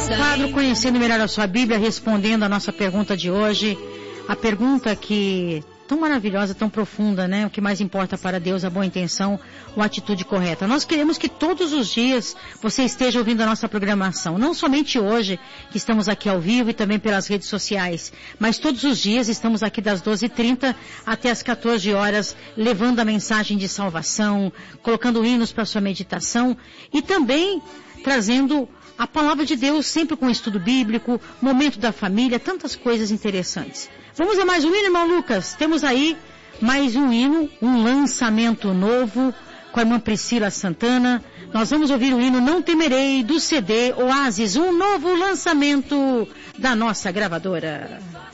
Quadro Conhecendo Melhor a Sua Bíblia, respondendo a nossa pergunta de hoje. A pergunta que tão maravilhosa, tão profunda, né? O que mais importa para Deus, a boa intenção ou a atitude correta. Nós queremos que todos os dias você esteja ouvindo a nossa programação. Não somente hoje, que estamos aqui ao vivo e também pelas redes sociais, mas todos os dias estamos aqui das 12h30 até as 14 horas, levando a mensagem de salvação, colocando hinos para sua meditação e também trazendo a palavra de Deus, sempre com estudo bíblico, momento da família, tantas coisas interessantes. Vamos a mais um hino, irmão Lucas? Temos aí mais um hino, um lançamento novo com a irmã Priscila Santana. Nós vamos ouvir o hino Não Temerei, do CD Oásis, um novo lançamento da nossa gravadora.